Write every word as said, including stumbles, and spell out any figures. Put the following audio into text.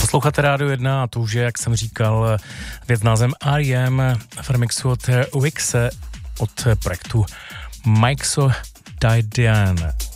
Posloucháte Rádio jedna a to už je, jak jsem říkal, věc názvem R E M v remixu od Wixe od projektu Mixo Didian.